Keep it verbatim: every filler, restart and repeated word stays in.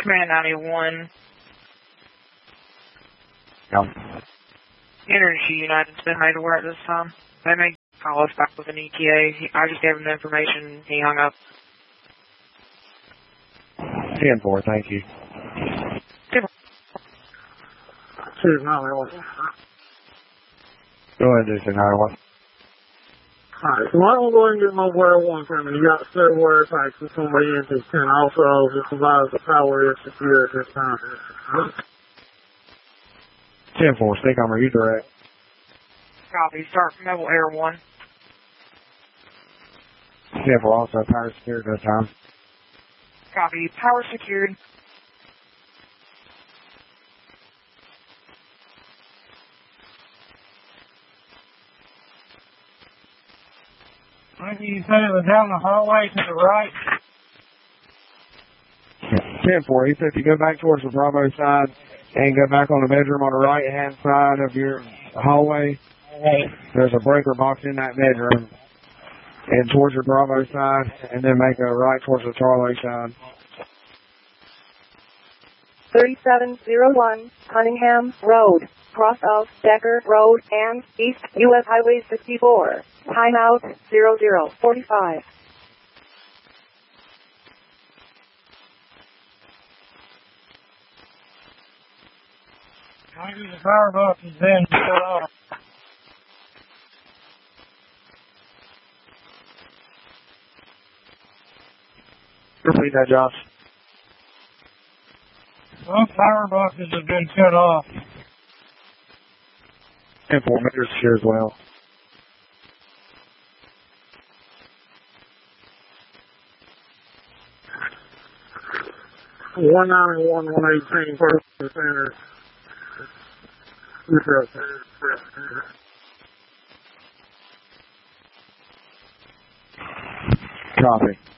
Command ninety-one. Yep. Energy United's been made aware at this time. They may call us back with an E T A. I just gave him the information. He hung up. ten four, thank you. Two ninety-one. Go ahead, do two ninety-one. Alright, so why don't we go ahead and get my wire one from me? You got several wire packs with somebody in this and also just advise the power is secure at this time. ten four, stick on you direct. Copy. Start Mobile Air one. ten four, also power secured this time. Copy. Power secured. Maybe you said it was down the hallway to the right. ten four, he said if you go back towards the Bravo side and go back on the bedroom on the right hand side of your hallway, Right. there's a breaker box in that bedroom. And towards your Bravo side, and then make a right towards the Charlie side. thirty-seven oh one Cunningham Road, cross of Decker Road and East U S Highway sixty-four. Timeout zero zero forty-five. Maybe the power box has been shut off. Repeat that, Josh. Both power boxes have been shut off. ten four, meters secure as well. one ninety-one, one eighteen, first center. Copy.